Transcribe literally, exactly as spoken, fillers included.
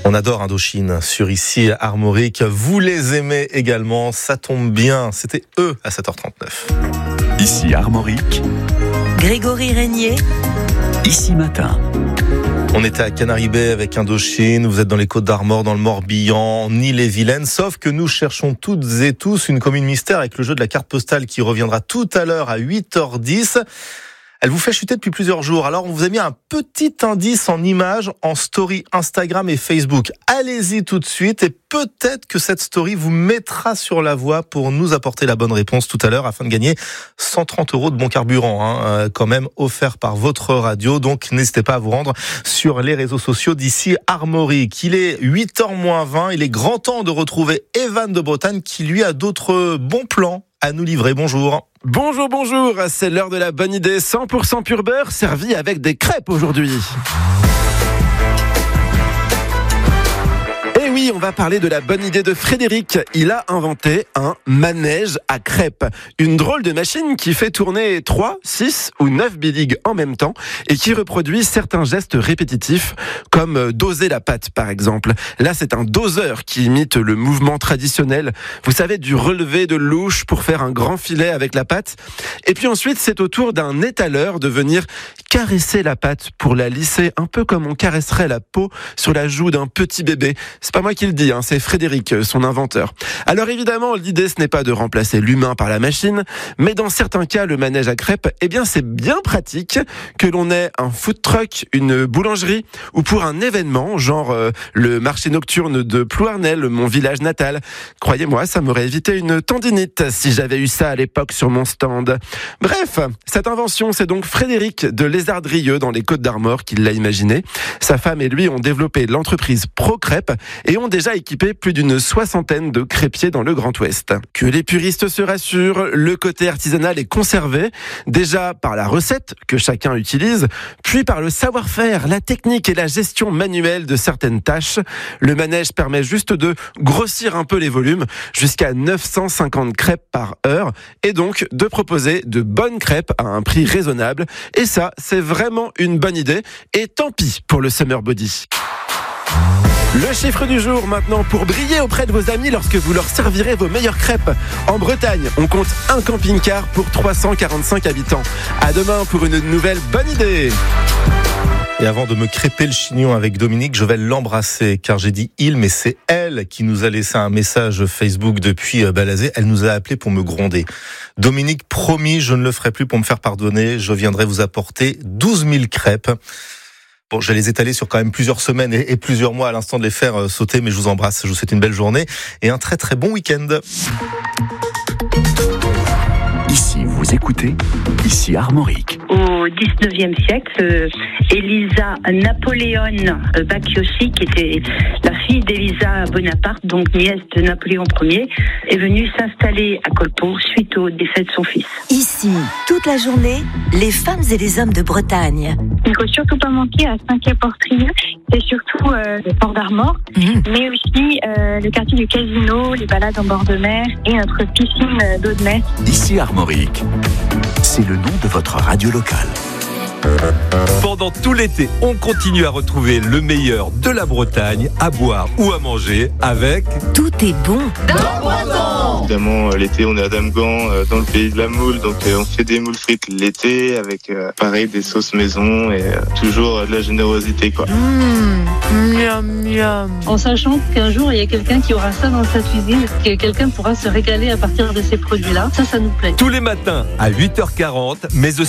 On adore Indochine sur ici Armorique. Vous les aimez également, ça tombe bien. C'était eux à sept heures trente-neuf. Ici Armorique. Grégory Régnier. Ici Matin. On était à Canary Bay avec Indochine, vous êtes dans les Côtes d'Armor, dans le Morbihan, Ille-et-Vilaine, sauf que nous cherchons toutes et tous une commune mystère avec le jeu de la carte postale qui reviendra tout à l'heure à huit heures dix. Elle vous fait chuter depuis plusieurs jours, alors on vous a mis un petit indice en images en story Instagram et Facebook. Allez-y tout de suite et peut-être que cette story vous mettra sur la voie pour nous apporter la bonne réponse tout à l'heure afin de gagner cent trente euros de bon carburant, hein, euh, quand même offert par votre radio. Donc n'hésitez pas à vous rendre sur les réseaux sociaux d'ici Armorique. Il est huit heures moins vingt, il est grand temps de retrouver Evan de Bretagne qui lui a d'autres bons plans à nous livrer. Bonjour. Bonjour, bonjour, c'est l'heure de la bonne idée cent pour cent pur beurre servi avec des crêpes aujourd'hui. Et oui, on va parler de la bonne idée de Frédéric. Il a inventé un manège à crêpes. Une drôle de machine qui fait tourner trois, six ou neuf biligues en même temps et qui reproduit certains gestes répétitifs comme doser la pâte par exemple. Là, c'est un doseur qui imite le mouvement traditionnel. Vous savez, du relevé de louche pour faire un grand filet avec la pâte. Et puis ensuite, c'est au tour d'un étaleur de venir caresser la pâte pour la lisser un peu comme on caresserait la peau sur la joue d'un petit bébé. C'est pas moi qui le dis, hein, c'est Frédéric, son inventeur. Alors évidemment, l'idée ce n'est pas de remplacer l'humain par la machine, mais dans certains cas, le manège à crêpes, eh bien c'est bien pratique que l'on ait un food truck, une boulangerie ou pour un événement, genre euh, le marché nocturne de Plouarnel, mon village natal. Croyez-moi, ça m'aurait évité une tendinite si j'avais eu ça à l'époque sur mon stand. Bref, cette invention, c'est donc Frédéric de Lézardrieux dans les Côtes d'Armor qui l'a imaginé. Sa femme et lui ont développé l'entreprise Pro Crêpes et ont déjà équipé plus d'une soixantaine de crêpiers dans le Grand Ouest. Que les puristes se rassurent, le côté artisanal est conservé, déjà par la recette que chacun utilise, puis par le savoir-faire, la technique et la gestion manuelle de certaines tâches. Le manège permet juste de grossir un peu les volumes, jusqu'à neuf cent cinquante crêpes par heure, et donc de proposer de bonnes crêpes à un prix raisonnable. Et ça, c'est vraiment une bonne idée, et tant pis pour le summer body. Le chiffre du jour maintenant pour briller auprès de vos amis lorsque vous leur servirez vos meilleures crêpes. En Bretagne, on compte un camping-car pour trois cent quarante-cinq habitants. À demain pour une nouvelle bonne idée. Et avant de me crêper le chignon avec Dominique, je vais l'embrasser, car j'ai dit il, mais c'est elle qui nous a laissé un message Facebook depuis Balazé. Elle nous a appelé pour me gronder. Dominique, promis, je ne le ferai plus pour me faire pardonner. Je viendrai vous apporter douze mille crêpes. Bon, je vais les étaler sur quand même plusieurs semaines et, et plusieurs mois à l'instant de les faire sauter, mais je vous embrasse, je vous souhaite une belle journée et un très très bon week-end. Ici, vous écoutez, ici Armorique. Au dix-neuvième siècle, euh, Elisa Napoléon Bacchiossi, qui était la fille d'Elisa Bonaparte, donc nièce de Napoléon Ier, est venue s'installer à Colpeau suite au décès de son fils. Ici, toute la journée, les femmes et les hommes de Bretagne. Il ne faut surtout pas manquer à Saint-Quay-Portrieux, c'est surtout euh, le port d'Armor, mmh. mais aussi euh, le quartier du Casino, les balades en bord de mer et notre piscine d'eau de mer. Ici Armorique, c'est le nom de votre radio locale. Pendant tout l'été, on continue à retrouver le meilleur de la Bretagne à boire ou à manger avec Tout est bon dans Breton. Évidemment, l'été, on est à Damgan, dans le pays de la moule, donc on fait des moules frites l'été avec, pareil, des sauces maison et toujours de la générosité, quoi. Mmh, miam, miam. En sachant qu'un jour, il y a quelqu'un qui aura ça dans sa cuisine, que quelqu'un pourra se régaler à partir de ces produits-là. Ça, ça nous plaît. Tous les matins à huit heures quarante, mais aussi